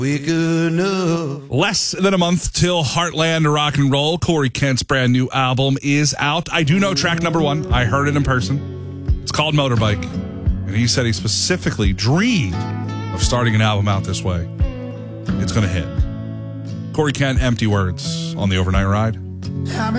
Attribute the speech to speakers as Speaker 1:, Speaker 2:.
Speaker 1: Quick enough.
Speaker 2: Less than a month till Heartland Rock and Roll. Corey Kent's brand new album is out. I do know track number one. I heard it in person. It's called Motorbike. And he said he specifically dreamed of starting an album out this way. It's going to hit. Corey Kent, Empty Words on the Overnight Ride.